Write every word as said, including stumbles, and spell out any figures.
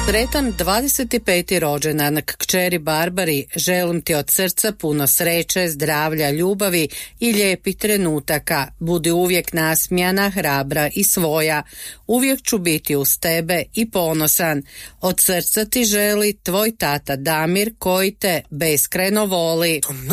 Sretan dvadeset peti rođendan kćeri Barbari, želim ti od srca puno sreće, zdravlja, ljubavi i lijepih trenutaka. Budi uvijek nasmijana, hrabra i svoja. Uvijek ću biti uz tebe i ponosan. Od srca ti želi tvoj tata Damir koji te beskrajno voli.